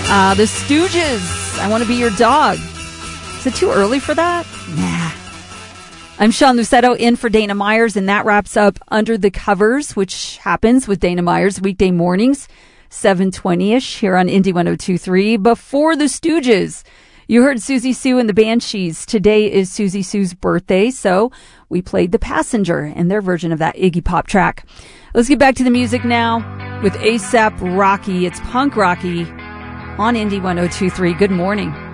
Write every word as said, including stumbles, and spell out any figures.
Uh, the Stooges, I Want to Be Your Dog. Is it too early for that? Nah. I'm Sean Lucetto in for Dana Myers, and that wraps up Under the Covers, which happens with Dana Myers weekday mornings, seven twenty-ish here on Indy one oh two point three. Before the Stooges, you heard Susie Sue and the Banshees. Today is Susie Sue's birthday, so we played The Passenger and their version of that Iggy Pop track. Let's get back to the music now with A$AP Rocky. It's Punk Rocky on Indy one oh two point three. Good morning.